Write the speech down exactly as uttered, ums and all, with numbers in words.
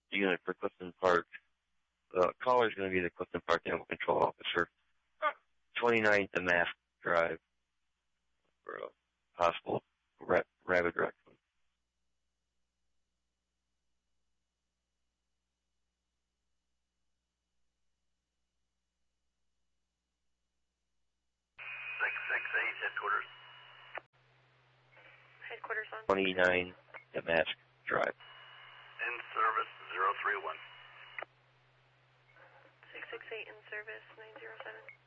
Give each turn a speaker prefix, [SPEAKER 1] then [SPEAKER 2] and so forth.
[SPEAKER 1] unit for Clifton Park. The caller is going to be the Clifton Park Animal Control Officer. twenty-nine Damask Drive for a possible ra- rabid raccoon.
[SPEAKER 2] six six eight, headquarters.
[SPEAKER 3] Headquarters on?
[SPEAKER 1] twenty-nine Damask Drive.
[SPEAKER 2] In service, zero three one.
[SPEAKER 3] six six eight in service, nine zero seven.